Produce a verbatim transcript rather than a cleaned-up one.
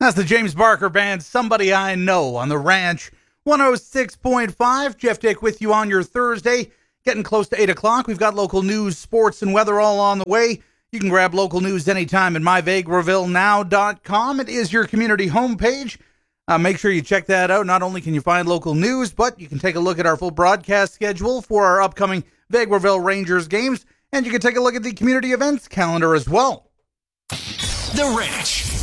That's the James Barker Band, Somebody I Know, on the Ranch. one oh six point five, Jeff Dick with you on your Thursday. Getting close to eight o'clock. We've got local news, sports, and weather all on the way. You can grab local news anytime at my vegreville now dot com. It is your community homepage. Uh, make sure you check that out. Not only can you find local news, but you can take a look at our full broadcast schedule for our upcoming Vegreville Rangers games, and you can take a look at the community events calendar as well. The Ranch.